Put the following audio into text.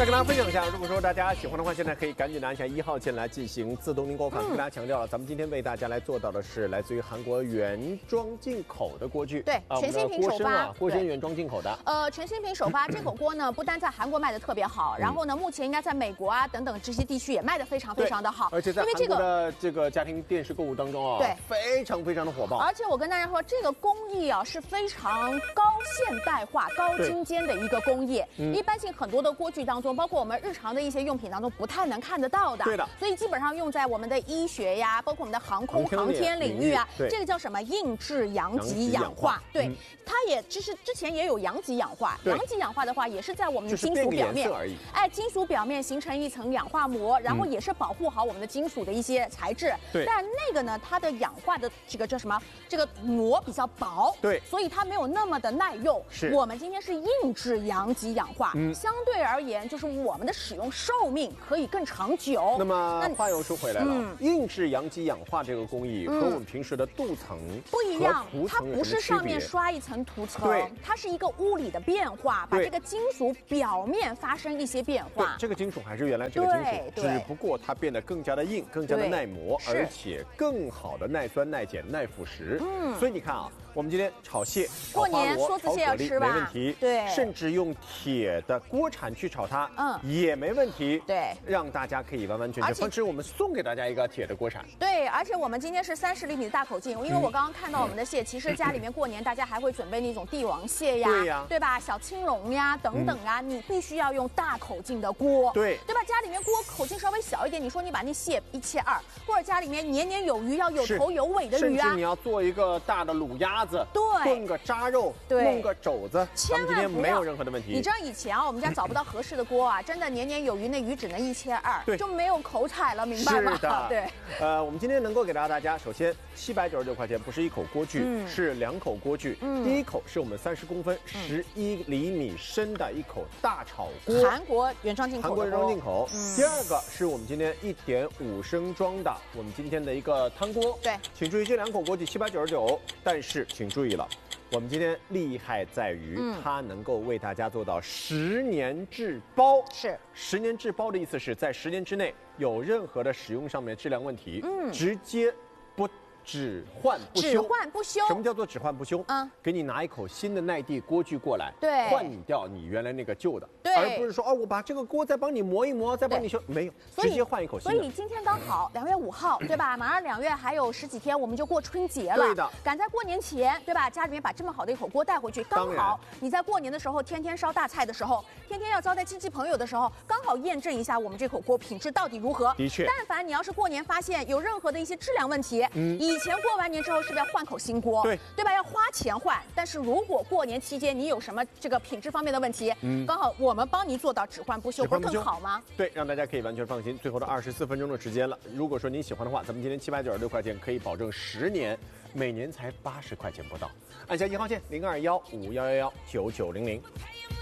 再跟大家分享一下，如果说大家喜欢的话，现在可以赶紧拿起来1号键来进行自动订购款。跟大家强调了，咱们今天为大家来做到的是来自于韩国原装进口的锅具， 对，全新品首发， 锅身原装进口的。 全新品首发这口锅呢，不但在韩国卖的特别好，然后呢，目前应该在美国啊等等这些地区也卖的非常的好， 而且在韩国的这个家庭电视购物当中啊，对，非常的火爆。 而且我跟大家说，这个工艺啊是非常高现代化、高精尖的一个工艺，一般性很多的锅具当中，包括我们日常的一些用品当中不太能看得到的。 对的。 所以基本上用在我们的医学呀，包括我们的航空航天领域啊，这个叫什么硬质阳极氧化。对，它也之前也有阳极氧化。阳极氧化的话，也是在我们的金属表面，金属表面形成一层氧化膜，然后也是保护好我们的金属的一些材质。 对。 但那个呢，它的氧化的这个叫什么？这个膜比较薄。 对。 所以它没有那么的耐用。 是。 我们今天是硬质阳极氧化，相对而言，就是我们的使用寿命可以更长久。 那么话又说回来了，硬质阳极氧化这个工艺和我们平时的镀层不一样，它不是上面刷一层涂层，它是一个物理的变化，把这个金属表面发生一些变化。 对，这个金属还是原来这个金属，只不过它变得更加的硬，更加的耐磨，而且更好的耐酸、耐碱、耐腐蚀。所以你看啊，我们今天炒蟹、 过年梭子蟹要吃吧？ 没问题。 对， 甚至用铁的锅铲去炒它，也没问题。 对， 让大家可以完完全全。同时，我们送给大家一个铁的锅铲。 对，而且我们今天是30厘米的大口径，因为我刚刚看到我们的蟹，其实家里面过年大家还会准备那种帝王蟹呀，对吧？小青龙呀等等啊，你必须要用大口径的锅，对吧？家里面锅口径稍微小一点，你说你把那蟹一切2，或者家里面年年有余，要有头有尾的鱼啊， 甚至你要做一个大的卤鸭子， 对， 炖个扎肉，弄个肘子， 千万今天没有任何的问题。 你知道以前啊，我们家找不到合适的锅啊，真的年年有余，那鱼只能1切2，就没有口彩了，明白吗？ 是的， 对。 我们今天能够给到大家，首先799块钱不是一口锅具，是2口锅具。第一口是我们30公分、11厘米深的一口大炒锅， 韩国原装进口。 第二个是我们今天1.5升装的，我们今天的一个汤锅。 对， 请注意这2口锅具799，但是请注意了。我们今天厉害在于，它能够为大家做到10年质包。 是 10年质包的意思是在10年之内有任何的使用上面质量问题，直接不只换不修。 只换不修。 什么叫做只换不修？给你拿一口新的耐地锅具过来， 对， 换掉你原来那个旧的， 对， 而不是说我把这个锅再帮你磨一磨，再帮你修，没有，直接换一口新的。 所以今天刚好2月5号，对吧？马上2月还有10几天，我们就过春节了。 对的， 赶在过年前，对吧？家里面把这么好的一口锅带回去，刚好你在过年的时候，天天烧大菜的时候，天天要招待亲戚朋友的时候，刚好验证一下我们这口锅品质到底如何。 的确， 但凡你要是过年发现有任何的一些质量问题，以前过完年之后是不是要换口新锅？对吧？要花钱换。但是如果过年期间你有什么这个品质方面的问题，刚好我们帮你做到只换不修，不是更好吗？ 对，让大家可以完全放心。最后的24分钟的时间了，如果说您喜欢的话，咱们今天796块钱可以保证10年，每年才80块钱不到。按下1号键0215119900。